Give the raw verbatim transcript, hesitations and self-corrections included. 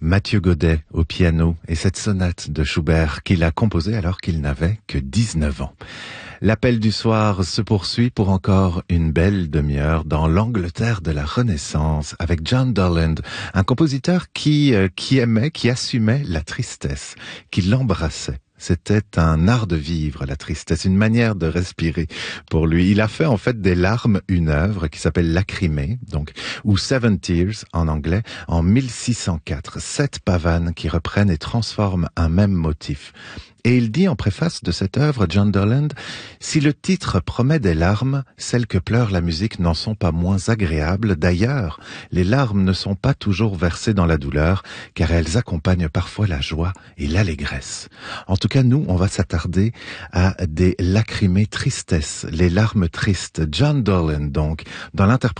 Mathieu Godet au piano et cette sonate de Schubert qu'il a composée alors qu'il n'avait que dix-neuf ans. L'appel du soir se poursuit pour encore une belle demi-heure dans l'Angleterre de la Renaissance avec John Dorland, un compositeur qui, euh, qui aimait, qui assumait la tristesse, qui l'embrassait. C'était un art de vivre, la tristesse, une manière de respirer pour lui. Il a fait en fait des larmes une œuvre qui s'appelle Lacrimée, donc, ou Seven Tears en anglais, en mille six cent quatre. Sept pavanes qui reprennent et transforment un même motif. Et il dit en préface de cette œuvre, John Dorland, « Si le titre promet des larmes, celles que pleure la musique n'en sont pas moins agréables. D'ailleurs, les larmes ne sont pas toujours versées dans la douleur, car elles accompagnent parfois la joie et l'allégresse. » En tout cas, nous, on va s'attarder à des lacrymées tristesses, les larmes tristes. John Dorland, donc, dans l'interprétation